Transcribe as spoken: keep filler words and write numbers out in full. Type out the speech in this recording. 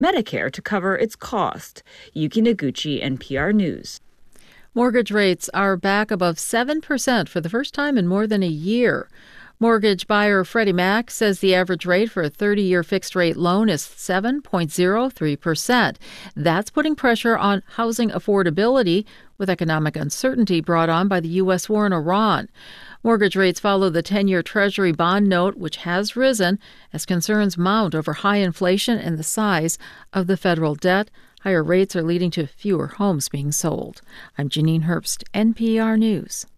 Medicare to cover its cost. Yuki Noguchi, N P R News. Mortgage rates are back above seven percent for the first time in more than a year. Mortgage buyer Freddie Mac says the average rate for a thirty-year fixed-rate loan is seven point zero three percent. That's putting pressure on housing affordability, with economic uncertainty brought on by the U S war in Iran. Mortgage rates follow the ten-year Treasury bond note, which has risen as concerns mount over high inflation and the size of the federal debt. Higher rates are leading to fewer homes being sold. I'm Janine Herbst, N P R News.